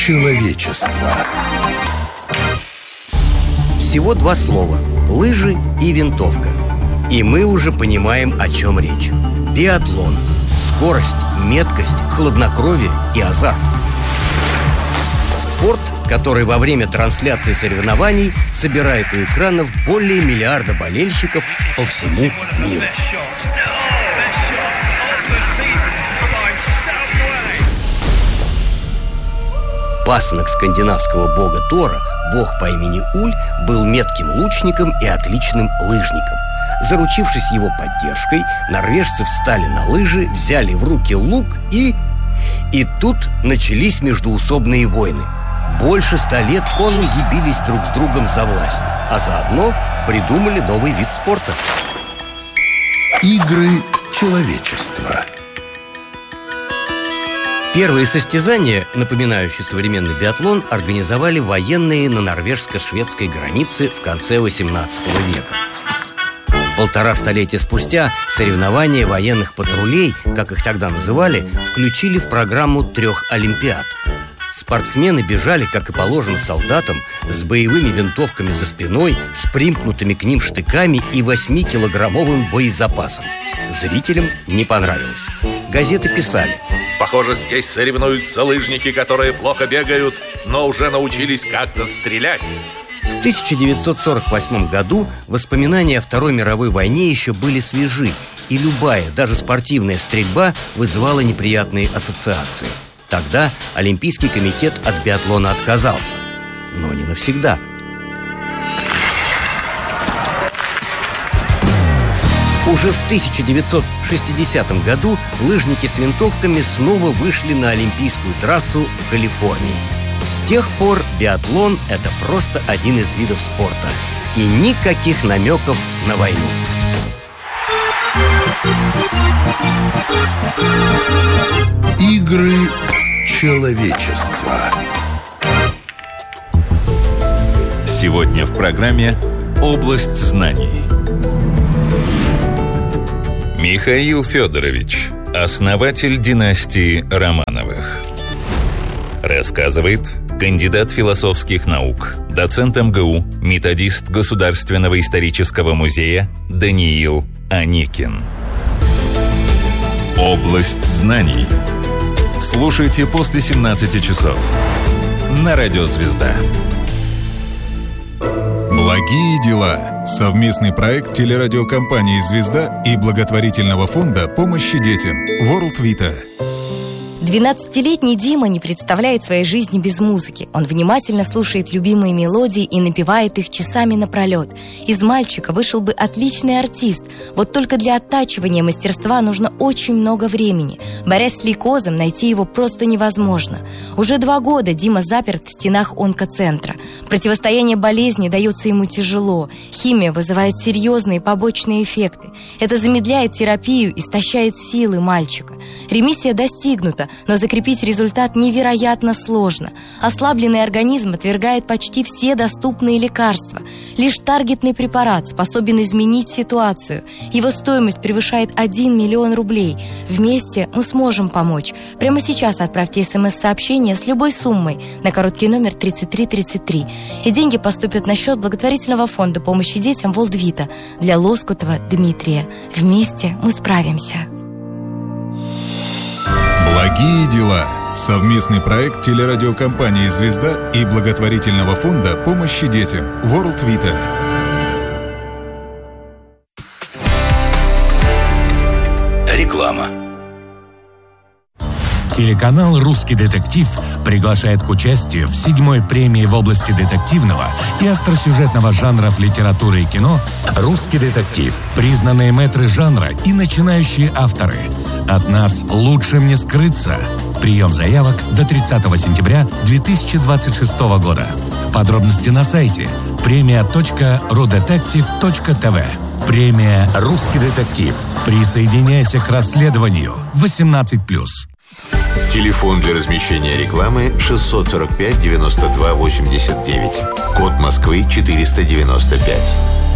Человечество. Всего два слова – лыжи и винтовка. И мы уже понимаем, о чем речь. Биатлон. Скорость, меткость, хладнокровие и азарт. Спорт, который во время трансляции соревнований собирает у экранов более миллиарда болельщиков по всему миру. Пасынок скандинавского бога Тора, бог по имени Уль, был метким лучником и отличным лыжником. Заручившись его поддержкой, норвежцы встали на лыжи, взяли в руки лук и тут начались междоусобные войны. Больше 100 лет конунги бились друг с другом за власть, а заодно придумали новый вид спорта. Игры человечества. Первые состязания, напоминающие современный биатлон, организовали военные на норвежско-шведской границе в конце XVIII века. 1,5 столетия спустя соревнования военных патрулей, как их тогда называли, включили в программу 3 олимпиад. Спортсмены бежали, как и положено солдатам, с боевыми винтовками за спиной, с примкнутыми к ним штыками и 8-килограммовым боезапасом. Зрителям не понравилось. Газеты писали: похоже, здесь соревнуются лыжники, которые плохо бегают, но уже научились как-то стрелять. В 1948 году воспоминания о Второй мировой войне еще были свежи, и любая, даже спортивная стрельба вызывала неприятные ассоциации. Тогда Олимпийский комитет от биатлона отказался. Но не навсегда. Уже в 1960 году лыжники с винтовками снова вышли на олимпийскую трассу в Калифорнии. С тех пор биатлон – это просто один из видов спорта. И никаких намеков на войну. Игры человечества. Сегодня в программе «Область знаний». Михаил Федорович, основатель династии Романовых, рассказывает кандидат философских наук, доцент МГУ, методист Государственного исторического музея Даниил Аникин. «Область знаний». Слушайте после 17 часов на Радио Звезда. Благие дела. Совместный проект телерадиокомпании «Звезда» и благотворительного фонда помощи детям World Vita. 12-летний Дима не представляет своей жизни без музыки. Он внимательно слушает любимые мелодии и напевает их часами напролет. Из мальчика вышел бы отличный артист. Вот только для оттачивания мастерства нужно очень много времени. Борясь с лейкозом, найти его просто невозможно. Уже 2 года Дима заперт в стенах онкоцентра. Противостояние болезни дается ему тяжело. Химия вызывает серьезные побочные эффекты. Это замедляет терапию, истощает силы мальчика. Ремиссия достигнута, но закрепить результат невероятно сложно. Ослабленный организм отвергает почти все доступные лекарства. Лишь таргетный препарат способен изменить ситуацию. Его стоимость превышает 1 миллион рублей. Вместе мы сможем помочь. Прямо сейчас отправьте СМС-сообщение с любой суммой на короткий номер 3333. И деньги поступят на счет благотворительного фонда помощи детям World Vita для Лоскутова Дмитрия. Вместе мы справимся. Благие дела. Совместный проект телерадиокомпании «Звезда» и благотворительного фонда помощи детям World Vita. Реклама. Телеканал «Русский детектив» приглашает к участию в 7-й премии в области детективного и остросюжетного жанров литературы и кино «Русский детектив». Признанные мэтры жанра и начинающие авторы. От нас лучшим не скрыться. Прием заявок до 30 сентября 2026 года. Подробности на сайте premia.rudetective.tv. Премия «Русский детектив». Присоединяйся к расследованию. 18+. Телефон для размещения рекламы 645 92 89. Код Москвы 495.